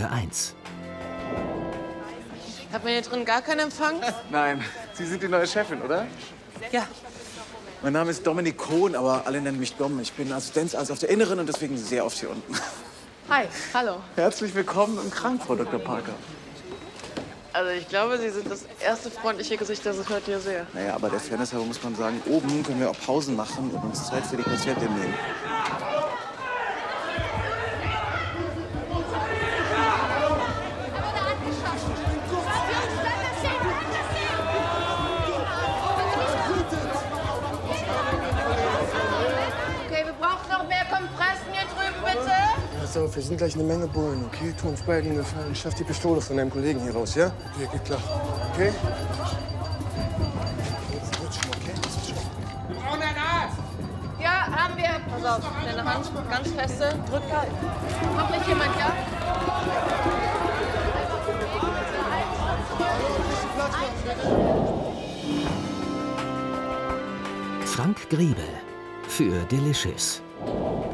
Minute 1. Hat man hier drin gar keinen Empfang? Nein, Sie sind die neue Chefin, oder? Ja. Mein Name ist Dominik Kohn, aber alle nennen mich Dom. Ich bin Assistenzarzt auf der Inneren und deswegen sehr oft hier unten. Hi, hallo. Herzlich willkommen im Krank, Frau Dr. Parker. Also ich glaube, Sie sind das erste freundliche Gesicht, das ich heute hier sehe. Naja, aber der Fairness halber muss man sagen, oben können wir auch Pausen machen und uns Zeit für die Patientin nehmen. Okay, wir brauchen noch mehr Kompressen hier drüben, bitte. Pass auf, wir sind gleich eine Menge Bullen, okay? Tu uns beiden einen Gefallen. Schaff die Pistole von deinem Kollegen hier raus, ja? Hier, geht klar. Okay? Wird schon, okay? Wir brauchen einen Arzt! Ja, haben wir. Pass auf, deine Hand ganz feste. Drück kalt. Kommt nicht jemand, ja? Frank Griebel für Delicious.